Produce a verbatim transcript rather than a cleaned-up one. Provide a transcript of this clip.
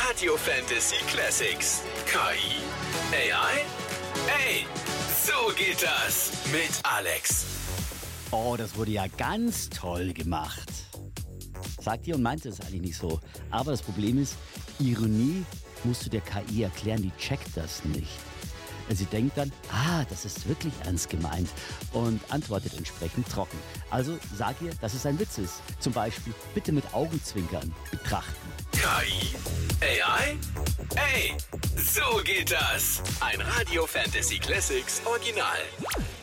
Radio Fantasy Classics. K I? A I? Ey, so geht das mit Alex. Oh, das wurde ja ganz toll gemacht. Sagt ihr und meint es eigentlich nicht so. Aber das Problem ist, Ironie musst du der K I erklären, die checkt das nicht. Sie denkt dann, ah, das ist wirklich ernst gemeint und antwortet entsprechend trocken. Also sag ihr, dass es ein Witz ist. Zum Beispiel, bitte mit Augenzwinkern betrachten. K I? A I? Ey, so geht das. Ein Radio Fantasy Classics Original.